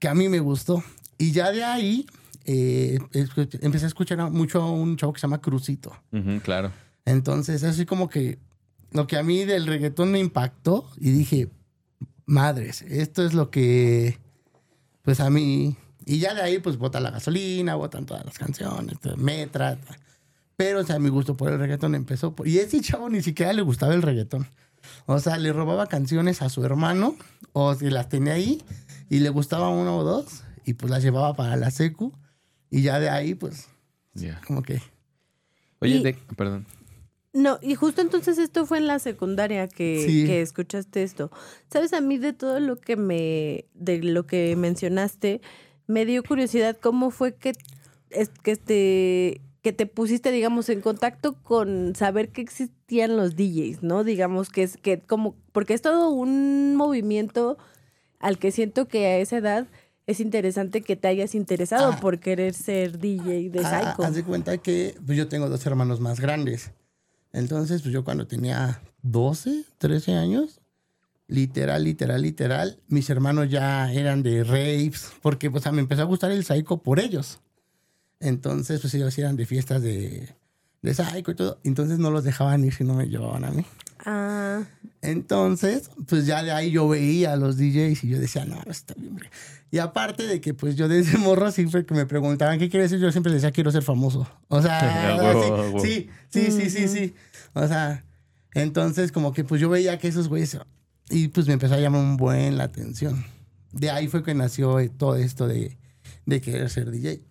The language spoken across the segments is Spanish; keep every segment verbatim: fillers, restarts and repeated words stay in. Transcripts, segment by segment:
que a mí me gustó. Y ya de ahí eh, empecé a escuchar mucho a un chavo que se llama Crucito. Uh-huh, claro. Entonces, así como que lo que a mí del reggaetón me impactó y dije, madres, esto es lo que, pues a mí... Y ya de ahí, pues, bota la gasolina, botan todas las canciones, me trata. Pero, o sea, mi gusto por el reggaetón empezó. Por... Y ese chavo ni siquiera le gustaba el reggaetón. O sea, le robaba canciones a su hermano, o si las tenía ahí, y le gustaba una o dos, y pues las llevaba para la secu. Y ya de ahí, pues, yeah. como que... Oye, y... de... perdón. No, y justo entonces esto fue en la secundaria que, sí. que escuchaste esto. ¿Sabes? A mí de todo lo que me... de lo que mencionaste, me dio curiosidad cómo fue que... Es, que este... que te pusiste, digamos, en contacto con saber que existían los D Js, ¿no? Digamos que es que como... Porque es todo un movimiento al que siento que a esa edad es interesante que te hayas interesado ah, por querer ser D J de Psycho. Ah, haz de cuenta que pues, yo tengo dos hermanos más grandes. Entonces, pues yo cuando tenía doce, trece años, literal, literal, literal, mis hermanos ya eran de raves, porque pues, me empezó a gustar el Psycho por ellos. Entonces, pues ellos eran de fiestas de, de Psycho y todo. Entonces no los dejaban ir si no me llevaban a mí. Ah. Entonces, pues ya de ahí yo veía a los D Js y yo decía, no, está bien, hombre. Y aparte de que, pues yo desde morro siempre que me preguntaban qué quieres ser, yo siempre decía, quiero ser famoso. O sea, wow, sí, sí, sí, sí, sí, sí. O sea, entonces como que pues yo veía que esos güeyes... Y pues me empezó a llamar un buen la atención. De ahí fue que nació todo esto de, de querer ser D J.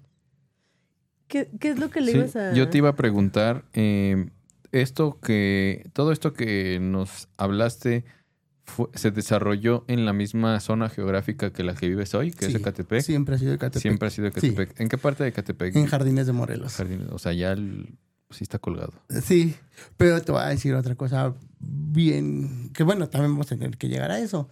¿Qué, ¿Qué es lo que le sí, ibas a...? Yo te iba a preguntar, eh, esto que, todo esto que nos hablaste, fue, ¿se desarrolló en la misma zona geográfica que la que vives hoy, que sí, es Ecatepec? Siempre ha sido Ecatepec. Siempre ha sido Ecatepec. Sí. ¿En qué parte de Ecatepec? En Jardines de Morelos. Jardines, o sea, ya el, sí está colgado. Sí, pero te voy a decir otra cosa bien, que bueno, también vamos a tener que llegar a eso.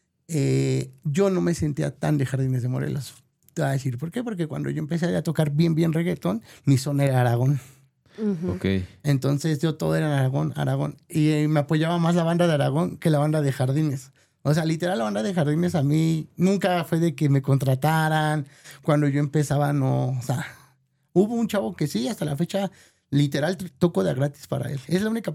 Eh, yo no me sentía tan de Jardines de Morelos. Te voy a decir, ¿por qué? Porque cuando yo empecé a tocar bien, bien reggaetón, mi zona era Aragón. Uh-huh. Ok. Entonces yo todo era en Aragón, Aragón. Y eh, me apoyaba más la banda de Aragón que la banda de Jardines. O sea, literal, la banda de Jardines a mí nunca fue de que me contrataran. Cuando yo empezaba, no. O sea, hubo un chavo que sí, hasta la fecha, literal, toco de gratis para él. Es la única